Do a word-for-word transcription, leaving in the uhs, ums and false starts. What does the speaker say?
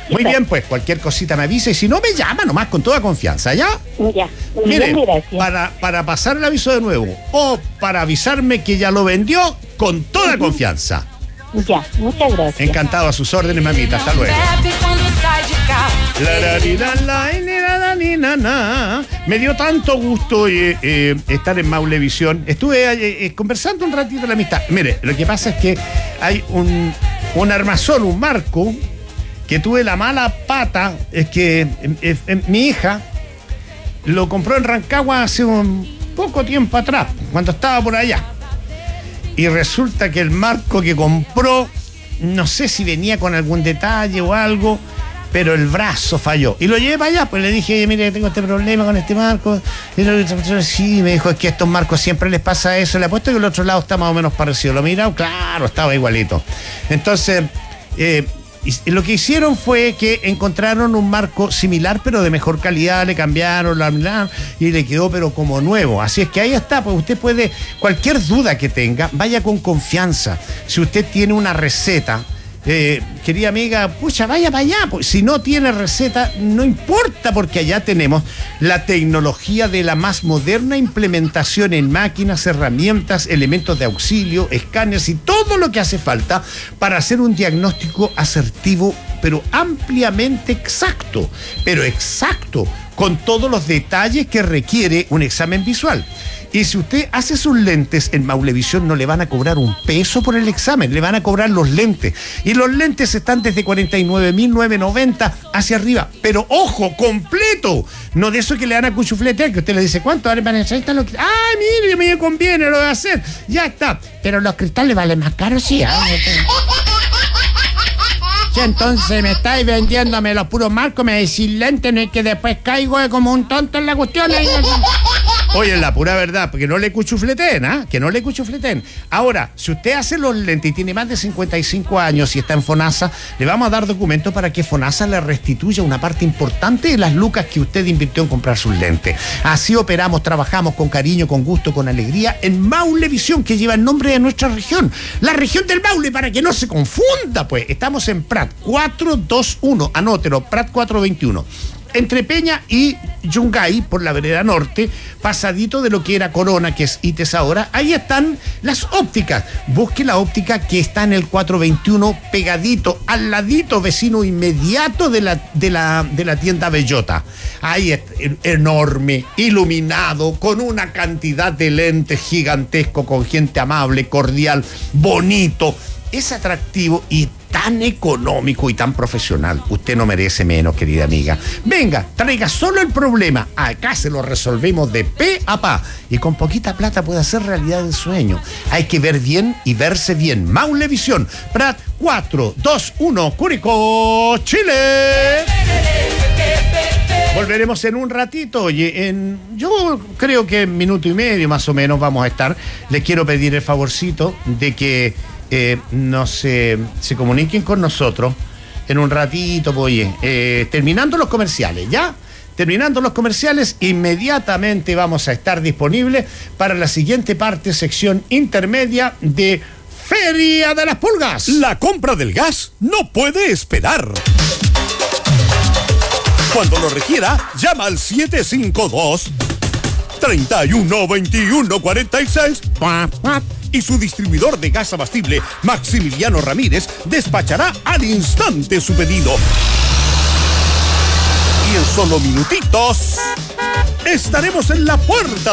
Muy bien, pues cualquier cosita me avisa y si no me llama nomás con toda confianza, ¿ya? Ya, muy Mire, bien, gracias. para, para pasar el aviso de nuevo o para avisarme que ya lo vendió, con toda uh-huh. confianza. Ya, muchas gracias. Encantado, a sus órdenes, mamita. Hasta luego. Me dio tanto gusto eh, eh, estar en Maulevisión. Estuve eh, eh, conversando un ratito de la amistad. Mire, lo que pasa es que hay un, un armazón, un marco, que tuve la mala pata. Es que eh, eh, mi hija lo compró en Rancagua hace un poco tiempo atrás, cuando estaba por allá. Y resulta que el marco que compró, no sé si venía con algún detalle o algo, pero el brazo falló. Y lo llevé para allá, pues le dije, mire, tengo este problema con este marco. Y lo, sí, me dijo, es que a estos marcos siempre les pasa eso. Le apuesto que el otro lado está más o menos parecido. Lo mirado, claro, estaba igualito. Entonces, eh, y lo que hicieron fue que encontraron un marco similar pero de mejor calidad, le cambiaron la, la y le quedó pero como nuevo. Así es que ahí está, pues usted puede, cualquier duda que tenga, vaya con confianza. Si usted tiene una receta, eh, querida amiga, pucha, vaya para allá. Pues, si no tiene receta, no importa, porque allá tenemos la tecnología de la más moderna implementación en máquinas, herramientas, elementos de auxilio, escáneres y todo lo que hace falta para hacer un diagnóstico asertivo, pero ampliamente exacto, pero exacto, con todos los detalles que requiere un examen visual. Y si usted hace sus lentes en Maulevisión, no le van a cobrar un peso por el examen, le van a cobrar los lentes. Y los lentes están desde cuarenta y nueve mil novecientos noventa hacia arriba. Pero ojo, completo. No de eso que le dan a cuchufletear, que usted le dice, ¿cuánto vale para necesitar los cristales? ¡Ay, mire, me conviene, lo voy a hacer! Ya está. Pero los cristales valen más caros, sí. Sí, entonces me estáis vendiéndome los puros marcos, me decís lentes, no es que después caigo como un tonto en la cuestión. Oye, la pura verdad, porque no le cuchufleten, ¿ah? ¿eh? Que no le cuchufleten. Ahora, si usted hace los lentes y tiene más de cincuenta y cinco años y está en FONASA, le vamos a dar documentos para que FONASA le restituya una parte importante de las lucas que usted invirtió en comprar sus lentes. Así operamos, trabajamos con cariño, con gusto, con alegría en Maulevisión, que lleva el nombre de nuestra región. La región del Maule, para que no se confunda, pues. Estamos en Prat cuatrocientos veintiuno, anótelo, Prat cuatrocientos veintiuno. Entre Peña y Yungay, por la vereda norte, pasadito de lo que era Corona, que es ITES ahora, ahí están las ópticas. Busque la óptica que está en el cuatrocientos veintiuno, pegadito, al ladito, vecino inmediato de la, de la, de la tienda Bellota. Ahí es enorme, iluminado, con una cantidad de lentes gigantesco, con gente amable, cordial, bonito. Es atractivo y tan económico y tan profesional. Usted no merece menos, querida amiga. Venga, traiga solo el problema. Acá se lo resolvemos de pe a pa. Y con poquita plata puede hacer realidad el sueño. Hay que ver bien y verse bien. Maulevisión, Prat cuatrocientos veintiuno, Curicó, Chile. Volveremos en un ratito. Oye, en, yo creo que en minuto y medio más o menos vamos a estar. Les quiero pedir el favorcito de que Eh, no se, se comuniquen con nosotros en un ratito, pues, oye, eh, terminando los comerciales, ¿ya? Terminando los comerciales, inmediatamente vamos a estar disponibles para la siguiente parte, sección intermedia de Feria de las Pulgas. La compra del gas no puede esperar. Cuando lo requiera, llama al siete cinco dos, tres uno dos uno cuatro seis y su distribuidor de gas abastible, Maximiliano Ramírez, despachará al instante su pedido. Y en solo minutitos estaremos en la puerta